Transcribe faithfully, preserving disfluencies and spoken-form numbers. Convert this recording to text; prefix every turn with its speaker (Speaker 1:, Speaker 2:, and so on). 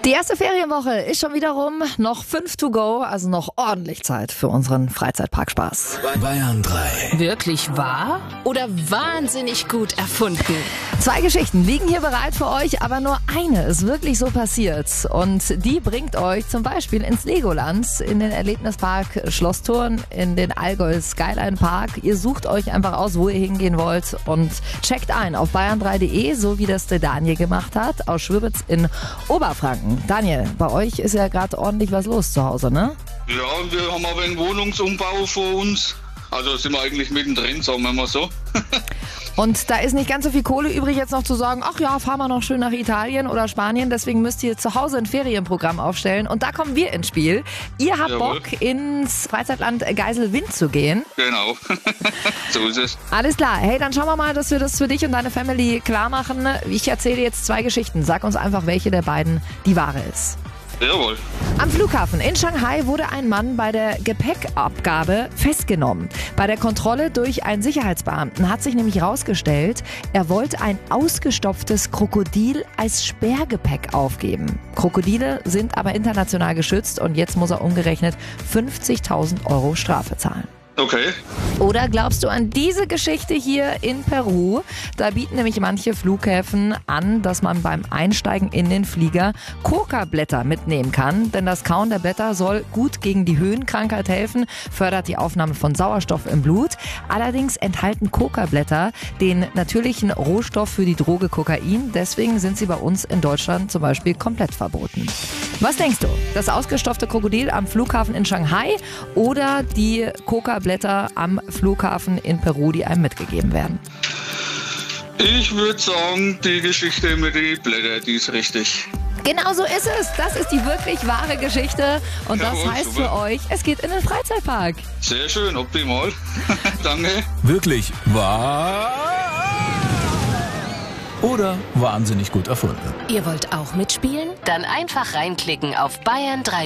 Speaker 1: Die erste Ferienwoche ist schon wieder rum. Noch fünf to go, also noch ordentlich Zeit für unseren Freizeitparkspaß.
Speaker 2: Bayern drei.
Speaker 3: Wirklich wahr oder wahnsinnig gut erfunden?
Speaker 1: Zwei Geschichten liegen hier bereit für euch, aber nur eine ist wirklich so passiert. Und die bringt euch zum Beispiel ins Legoland, in den Erlebnispark Schloss Thurn, in den Allgäu Skyline Park. Ihr sucht euch einfach aus, wo ihr hingehen wollt und checkt ein auf bayern drei punkt de, so wie das der Daniel gemacht hat, aus Schwibitz in Oberfranken. Daniel, bei euch ist ja gerade ordentlich was los zu Hause, ne?
Speaker 4: Ja, wir haben aber einen Wohnungsumbau vor uns. Also sind wir eigentlich mittendrin, sagen wir mal so.
Speaker 1: Und da ist nicht ganz so viel Kohle übrig, jetzt noch zu sagen, ach ja, fahren wir noch schön nach Italien oder Spanien. Deswegen müsst ihr zu Hause ein Ferienprogramm aufstellen. Und da kommen wir ins Spiel. Ihr habt
Speaker 4: Jawohl.
Speaker 1: Bock, ins Freizeitland Geiselwind zu gehen.
Speaker 4: Genau, so ist es.
Speaker 1: Alles klar. Hey, dann schauen wir mal, dass wir das für dich und deine Family klar machen. Ich erzähle jetzt zwei Geschichten. Sag uns einfach, welche der beiden die wahre ist.
Speaker 4: Jawohl.
Speaker 1: Am Flughafen in Shanghai wurde ein Mann bei der Gepäckabgabe festgenommen. Bei der Kontrolle durch einen Sicherheitsbeamten hat sich nämlich herausgestellt, er wollte ein ausgestopftes Krokodil als Sperrgepäck aufgeben. Krokodile sind aber international geschützt und jetzt muss er umgerechnet fünfzigtausend Euro Strafe zahlen.
Speaker 4: Okay.
Speaker 1: Oder glaubst du an diese Geschichte hier in Peru? Da bieten nämlich manche Flughäfen an, dass man beim Einsteigen in den Flieger Coca-Blätter mitnehmen kann. Denn das Kauen der Blätter soll gut gegen die Höhenkrankheit helfen, fördert die Aufnahme von Sauerstoff im Blut. Allerdings enthalten Coca-Blätter den natürlichen Rohstoff für die Droge Kokain. Deswegen sind sie bei uns in Deutschland zum Beispiel komplett verboten. Was denkst du? Das ausgestopfte Krokodil am Flughafen in Shanghai oder die Coca-Blätter am Flughafen in Peru, die einem mitgegeben werden?
Speaker 4: Ich würde sagen, die Geschichte mit den Blättern, die ist richtig.
Speaker 1: Genau so ist es. Das ist die wirklich wahre Geschichte. Und das
Speaker 4: Jawohl,
Speaker 1: heißt
Speaker 4: super.
Speaker 1: für euch, es geht in den Freizeitpark.
Speaker 4: Sehr schön, optimal. Danke.
Speaker 2: Wirklich wahr oder wahnsinnig gut erfunden?
Speaker 3: Ihr wollt auch mitspielen? Dann einfach reinklicken auf bayern drei